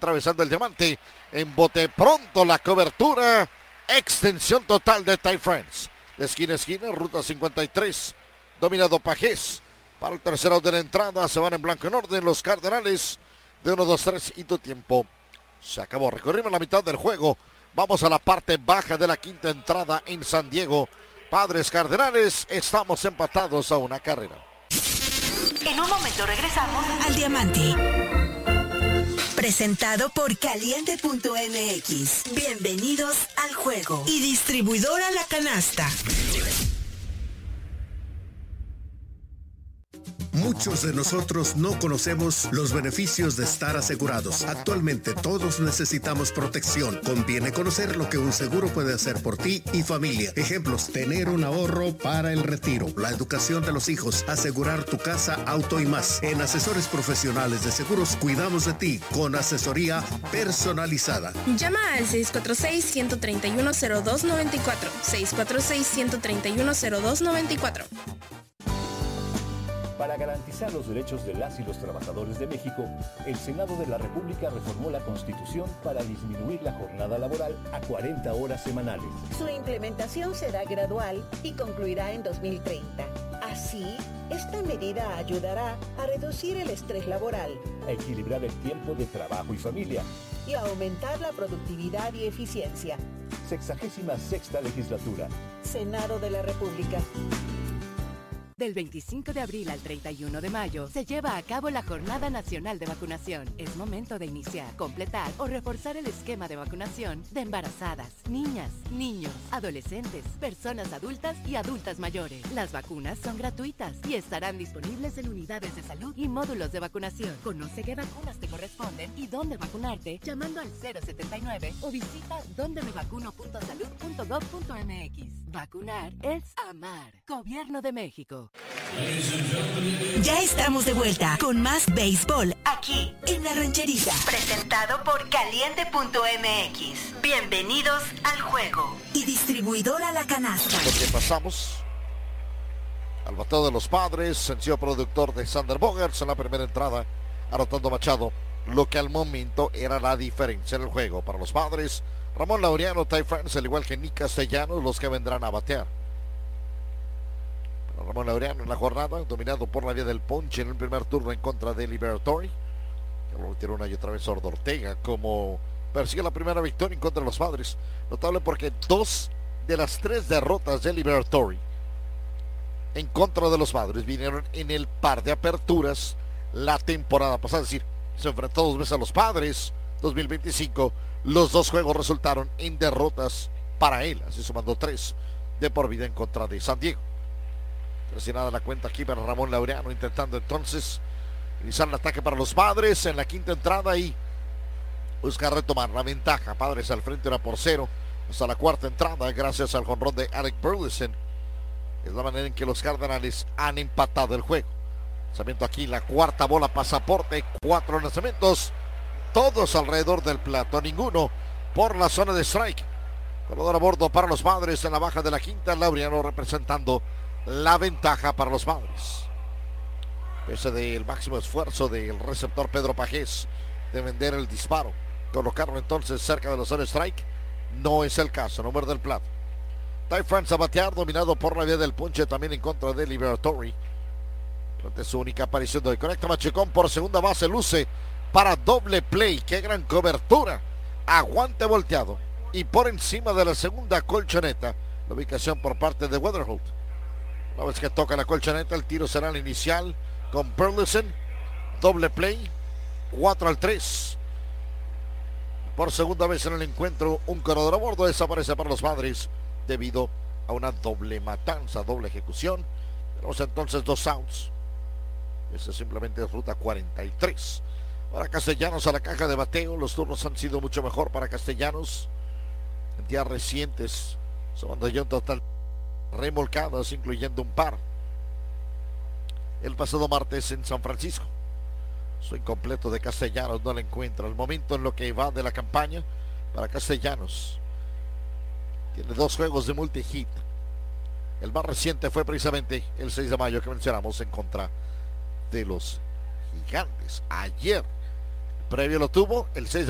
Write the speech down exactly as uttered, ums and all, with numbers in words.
atravesando el diamante. En bote pronto la cobertura. Extensión total de Ty France. De esquina a esquina, ruta cincuenta y tres. Dominado Pajés. Para el tercero de la entrada se van en blanco en orden los Cardenales. De uno, dos, tres y tu tiempo se acabó. Recorrimos la mitad del juego. Vamos a la parte baja de la quinta entrada en San Diego. Padres Cardenales, estamos empatados a una carrera. En un momento regresamos al Diamante. Presentado por Caliente punto M X. Bienvenidos al juego. Y distribuidora La Canasta. Muchos de nosotros no conocemos los beneficios de estar asegurados. Actualmente todos necesitamos protección. Conviene conocer lo que un seguro puede hacer por ti y familia. Ejemplos: tener un ahorro para el retiro, la educación de los hijos, asegurar tu casa, auto y más. En Asesores Profesionales de Seguros cuidamos de ti con asesoría personalizada. Llama al seis cuatro seis, uno tres uno, cero dos nueve cuatro. seis cuatro seis, uno tres uno, cero dos nueve cuatro. Para garantizar los derechos de las y los trabajadores de México, el Senado de la República reformó la Constitución para disminuir la jornada laboral a cuarenta horas semanales. Su implementación será gradual y concluirá en dos mil treinta. Así, esta medida ayudará a reducir el estrés laboral, a equilibrar el tiempo de trabajo y familia y a aumentar la productividad y eficiencia. Sexagésima sexta legislatura. Senado de la República. Del veinticinco de abril al treinta y uno de mayo se lleva a cabo la Jornada Nacional de Vacunación. Es momento de iniciar, completar o reforzar el esquema de vacunación de embarazadas, niñas, niños, adolescentes, personas adultas y adultas mayores. Las vacunas son gratuitas y estarán disponibles en unidades de salud y módulos de vacunación. Conoce qué vacunas te corresponden y dónde vacunarte llamando al cero setenta y nueve o visita donde me vacuno punto salud punto gov punto m x. Vacunar es amar. Gobierno de México. Ya estamos de vuelta con más béisbol aquí en La Rancherita. Presentado por Caliente punto M X. Bienvenidos al juego. Y distribuidora La Canasta. Lo que pasamos al bateo de los Padres, sencillo productor de Sander Bogaerts en la primera entrada, anotando Machado, lo que al momento era la diferencia en el juego para los Padres. Ramón Laureano, Ty France, al igual que Nick Castellanos, los que vendrán a batear. Ramón Laureano en la jornada, dominado por la vía del ponche en el primer turno en contra de Liberatore. Lo tiró una y otra vez Sordo Ortega, como persigue la primera victoria en contra de los Padres. Notable porque dos de las tres derrotas de Liberatore en contra de los Padres vinieron en el par de aperturas la temporada pasada. Es decir, se enfrentó dos veces a los Padres. dos mil veinticinco, los dos juegos resultaron en derrotas para él, así sumando tres de por vida en contra de San Diego. Presionada la cuenta aquí para Ramón Laureano, intentando entonces iniciar el ataque para los Padres en la quinta entrada y busca retomar la ventaja. Padres al frente, una por cero hasta la cuarta entrada, gracias al jonrón de Alec Burleson. Es la manera en que los Cardenales han empatado el juego. Lanzamiento aquí, la cuarta bola, pasaporte, cuatro lanzamientos, todos alrededor del plato, ninguno por la zona de strike. Corredor a bordo para los Padres en la baja de la quinta, Laureano representando la ventaja para los Padres. Pese del máximo esfuerzo del receptor Pedro Pajés de vender el disparo, colocarlo entonces cerca de la zona de strike, no es el caso, no muerde el plato. Ty France a batear, dominado por la vía del ponche, también en contra de Liberatore. Durante su única aparición de hoy, conecta Machicón por segunda base, luce para doble play. Qué gran cobertura, aguante volteado y por encima de la segunda colchoneta, la ubicación por parte de Weatherholt. Una vez que toca la colchoneta, el tiro será el inicial con Burleson, doble play, cuatro al tres. Por segunda vez en el encuentro, un corredor a bordo desaparece para los Padres debido a una doble matanza, doble ejecución. Tenemos entonces dos outs. Esta simplemente es ruta cuarenta y tres. Ahora Castellanos a la caja de bateo. Los turnos han sido mucho mejor para Castellanos en días recientes, sumando ya un total remolcadas, incluyendo un par el pasado martes en San Francisco. Su incompleto de Castellanos no le encuentra el momento en lo que va de la campaña para Castellanos. Tiene dos juegos de multi-hit. El más reciente fue precisamente el seis de mayo que mencionamos en contra de los Gigantes. Ayer, previo lo tuvo el seis de